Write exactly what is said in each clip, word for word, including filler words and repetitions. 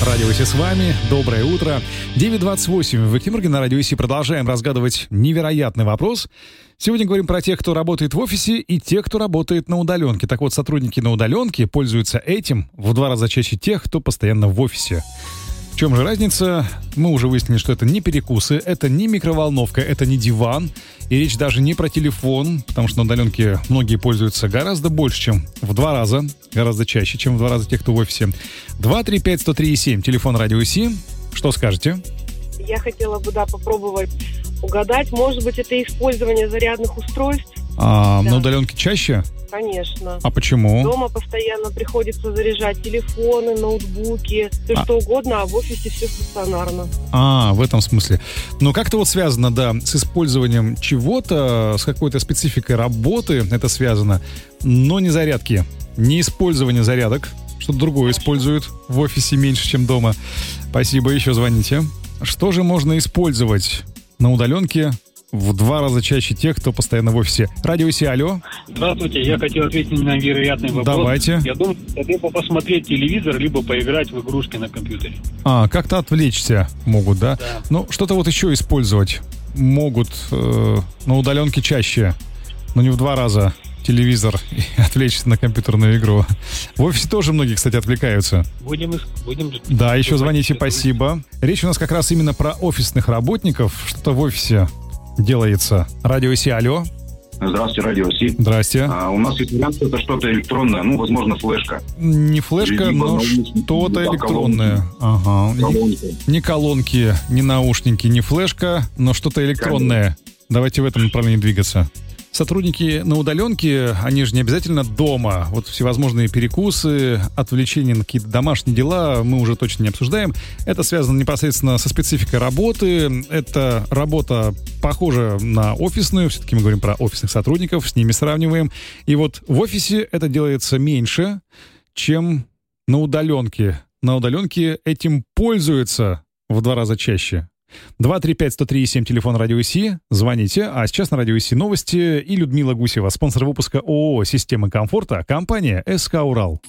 Радио Си с вами. Доброе утро. девять двадцать восемь в Екатеринбурге на Радио Си. Продолжаем разгадывать невероятный вопрос. Сегодня говорим про тех, кто работает в офисе, и тех, кто работает на удаленке. Так вот, сотрудники на удаленке пользуются этим в два раза чаще тех, кто постоянно в офисе. В чем же разница? Мы уже выяснили, что это не перекусы, это не микроволновка, это не диван. И речь даже не про телефон, потому что на удаленке многие пользуются гораздо больше, чем в два раза. Гораздо чаще, чем в два раза тех, кто в офисе. два три пять сто три семь, телефон Радио Си. Что скажете? Я хотела бы, да, попробовать угадать. Может быть, это использование зарядных устройств? А, да. На удаленке чаще? Конечно. А почему? Дома постоянно приходится заряжать телефоны, ноутбуки, все а. что угодно, а в офисе все стационарно. А, в этом смысле. Но как-то вот связано, да, с использованием чего-то, с какой-то спецификой работы это связано, но не зарядки, не использование зарядок. Что-то другое Хорошо. Используют в офисе меньше, чем дома. Спасибо, еще звоните. Что же можно использовать на удаленке в два раза чаще тех, кто постоянно в офисе? Радио Си, алло. Здравствуйте, я хотел ответить на вероятный вопрос. Давайте. Я думаю, либо посмотреть телевизор, либо поиграть в игрушки на компьютере. А, как-то отвлечься могут, да? Да. Ну, что-то вот еще использовать могут э, на удаленке чаще, но не в два раза. Телевизор и отвлечься на компьютерную игру. В офисе тоже многие, кстати, отвлекаются. Будем... будем... Да, еще звоните, спасибо. Речь у нас как раз именно про офисных работников. Что-то в офисе делается. Радио Си, алло. Здравствуйте, Радио Си. Здрасте. А, у нас есть вариант, это что-то электронное, ну, возможно, флешка. Не флешка, либо но что-то электронное. Ага. Колонки. Не колонки, не наушники, не флешка, но что-то электронное. Конечно. Давайте в этом направлении двигаться. Сотрудники на удаленке, они же не обязательно дома. Вот всевозможные перекусы, отвлечения на какие-то домашние дела мы уже точно не обсуждаем. Это связано непосредственно со спецификой работы. Это работа похожа на офисную. Все-таки мы говорим про офисных сотрудников, с ними сравниваем. И вот в офисе это делается меньше, чем на удаленке. На удаленке этим пользуются в два раза чаще. два три пять сто три семь, телефон Радио Си. Звоните. А сейчас на Радио Си новости и Людмила Гусева, спонсор выпуска ООО «Системы комфорта», компания СК «Урал».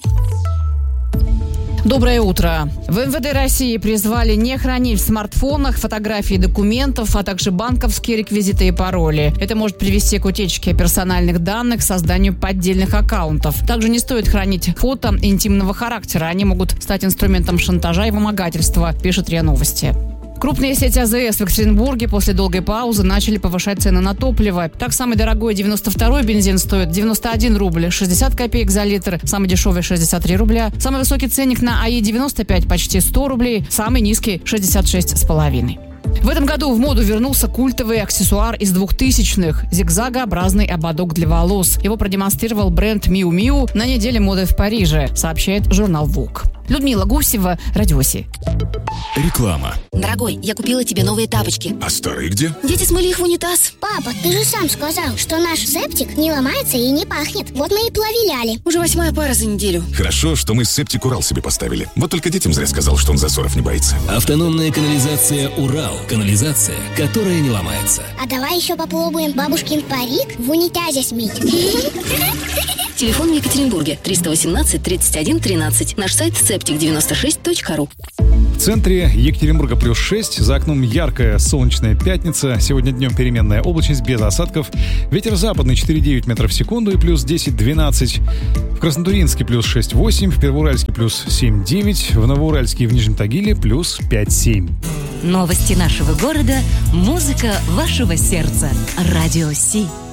Доброе утро. В эм вэ дэ России призвали не хранить в смартфонах фотографии документов, а также банковские реквизиты и пароли. Это может привести к утечке персональных данных, созданию поддельных аккаунтов. Также не стоит хранить фото интимного характера. Они могут стать инструментом шантажа и вымогательства, пишет РИА Новости. Крупные сети а зэ эс в Екатеринбурге после долгой паузы начали повышать цены на топливо. Так, самый дорогой девяносто второй бензин стоит девяносто один рубль шестьдесят копеек за литр, самый дешевый шестьдесят три рубля. Самый высокий ценник на а и девяносто пять почти сто рублей, самый низкий шестьдесят шесть с половиной. В этом году в моду вернулся культовый аксессуар из двухтысячных – зигзагообразный ободок для волос. Его продемонстрировал бренд Miu Miu на неделе моды в Париже, сообщает журнал Vogue. Людмила Гусева, Радио Си. Реклама. Дорогой, я купила тебе новые тапочки. А старые где? Дети смыли их в унитаз. Папа, ты же сам сказал, что наш септик не ломается и не пахнет. Вот мы и проверяли. Уже восьмая пара за неделю. Хорошо, что мы септик Урал себе поставили. Вот только детям зря сказал, что он засоров не боится. Автономная канализация Урал. Канализация, которая не ломается. А давай еще попробуем бабушкин парик в унитазе смыть. Телефон в Екатеринбурге триста восемнадцать тридцать один тринадцать. Наш сайт септик девяносто шесть точка ру. В центре Екатеринбурга плюс шесть, за окном яркая солнечная пятница. Сегодня днем переменная облачность без осадков. Ветер западный четыре девять метров в секунду и плюс десять двенадцать. В Краснотурьинске плюс шесть восемь, в Первоуральске плюс семь девять, в Новоуральске и в Нижнем Тагиле плюс пять семь. Новости нашего города, музыка вашего сердца. Радио Си.